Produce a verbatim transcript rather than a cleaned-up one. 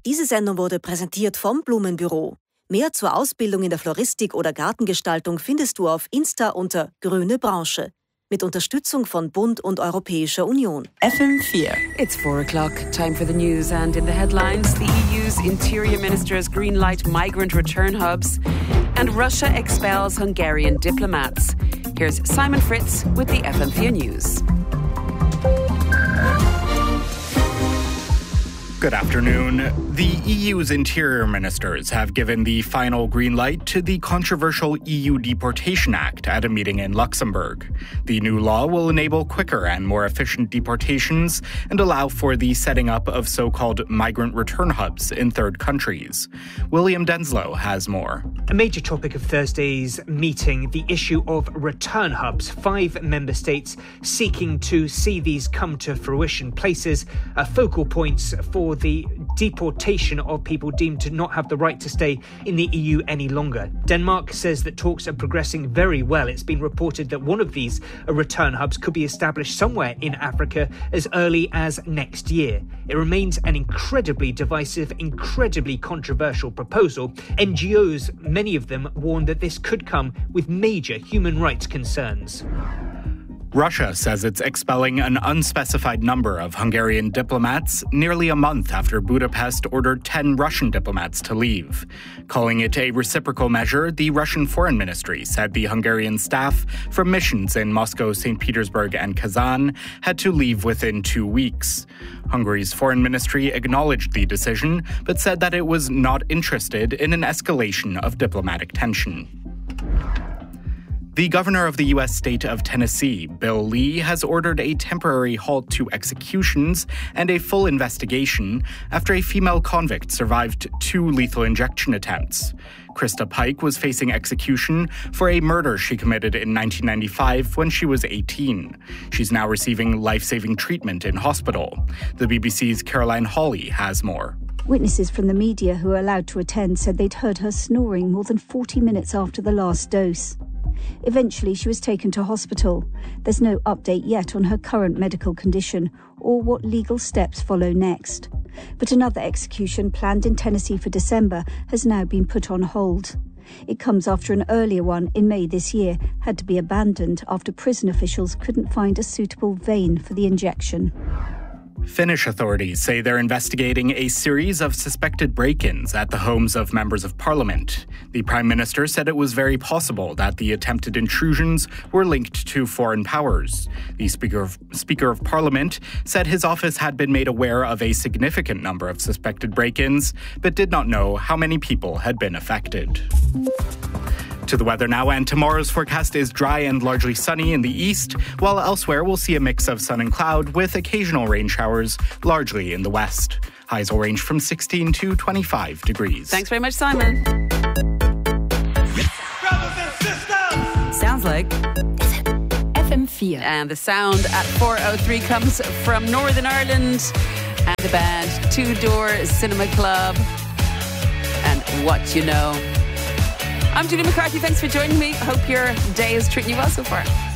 Diese Sendung wurde präsentiert vom Blumenbüro. Mehr zur Ausbildung in der Floristik oder Gartengestaltung findest du auf Insta unter Grüne Branche. Mit Unterstützung von Bund und Europäischer Union. F M four. It's four o'clock. Time for the news. And in the headlines, the E U's interior ministers greenlight migrant return hubs, and Russia expels Hungarian diplomats. Here's Simon Fritz with the F M four News. Good afternoon. The E U's interior ministers have given the final green light to the controversial E U Deportation Act at a meeting in Luxembourg. The new law will enable quicker and more efficient deportations and allow for the setting up of so-called migrant return hubs in third countries. William Denslow has more. A major topic of Thursday's meeting, the issue of return hubs. Five member states seeking to see these come to fruition. Places uh, focal points for the deportation of people deemed to not have the right to stay in the E U any longer. Denmark says that talks are progressing very well. It's been reported that one of these uh, return hubs could be established somewhere in Africa as early as next year. It remains an incredibly divisive, incredibly controversial proposal. N G Os, many of them, warn that this could come with major human rights concerns. Russia says it's expelling an unspecified number of Hungarian diplomats nearly a month after Budapest ordered ten Russian diplomats to leave. Calling it a reciprocal measure, the Russian Foreign Ministry said the Hungarian staff from missions in Moscow, Saint Petersburg and Kazan had to leave within two weeks. Hungary's foreign ministry acknowledged the decision, but said that it was not interested in an escalation of diplomatic tension. The governor of the U S state of Tennessee, Bill Lee, has ordered a temporary halt to executions and a full investigation after a female convict survived two lethal injection attempts. Krista Pike was facing execution for a murder she committed in nineteen ninety-five when she was eighteen. She's now receiving life-saving treatment in hospital. The B B C's Caroline Hawley has more. Witnesses from the media who were allowed to attend said they'd heard her snoring more than forty minutes after the last dose. Eventually, she was taken to hospital. There's no update yet on her current medical condition or what legal steps follow next. But another execution planned in Tennessee for December has now been put on hold. It comes after an earlier one in May this year had to be abandoned after prison officials couldn't find a suitable vein for the injection. Finnish authorities say they're investigating a series of suspected break-ins at the homes of members of parliament. The Prime Minister said it was very possible that the attempted intrusions were linked to foreign powers. The Speaker of, Speaker of Parliament said his office had been made aware of a significant number of suspected break-ins, but did not know how many people had been affected. To the weather now, and tomorrow's forecast is dry and largely sunny in the east, while elsewhere we'll see a mix of sun and cloud with occasional rain showers, largely in the west. Highs will range from sixteen to twenty-five degrees. Thanks very much, Simon. Brothers and sisters! Sounds like F M four. And the sound at four oh three comes from Northern Ireland and the band Two Door Cinema Club and What You Know. I'm Julie McCarthy. Thanks for joining me. Hope your day is treating you well so far.